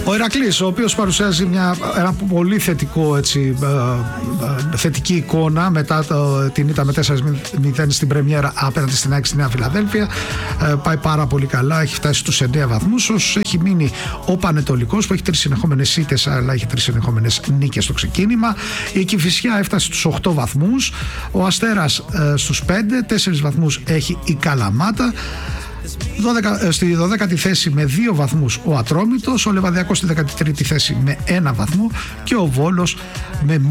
Ο Ηρακλής, ο οποίος παρουσιάζει ένα πολύ θετικό, θετική εικόνα μετά την ήττα με 4-0 στην πρεμιέρα απέναντι στην ΑΕΚ στη Νέα Φιλαδέλφια. Πάει πάρα πολύ καλά, έχει φτάσει στους 9 βαθμούς. Όσο έχει μείνει ο Πανετολικός, που έχει 3 συνεχόμενες ήττες, αλλά έχει 3 συνεχόμενες νίκες στο ξεκίνημα. Η Κηφισιά έφτασε στους 8 βαθμούς. Ο Αστέρας στους 5, 4 βαθμούς έχει η Καλαμάτα. Στη 12η θέση με 2 βαθμούς ο Ατρόμητος, ο Λεβαδιακός στη 13η θέση με 1 βαθμό και ο Βόλος με